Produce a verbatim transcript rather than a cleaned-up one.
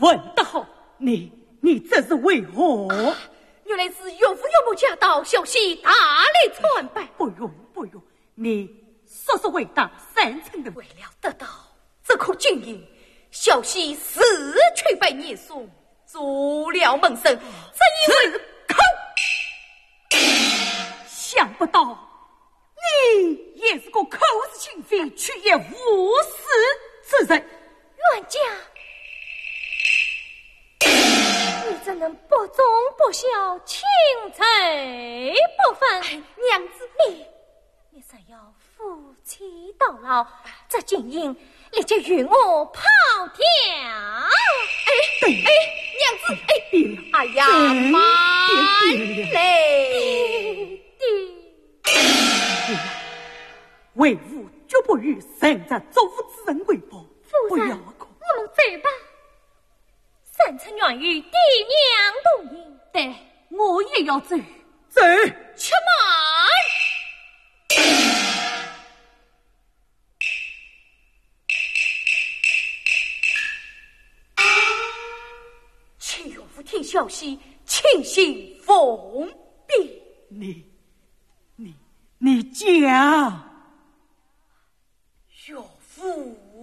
问得好，你你这是为何？ 啊、原来是岳父岳母驾到，小婿大力参拜。 不用不用，你说说回答三成的。 为了得到这颗金银，小婿死去拜聂孙，做了门生，正因为口。想不到你也是个口是心非、却也无私之人。 冤家，你怎能不忠不孝、轻贼不分？娘子，你你想要夫妻到老，这金银立即与我跑掉。哎哎，娘子，哎， 别了， 哎呀，妈嘞！ 为父绝不与生着周夫之人为报。 夫人，我们走吧。三成愿与爹娘同饮。 对，我也要走。走， 且慢。请岳父听消息，请行封闭。 你，你，你讲。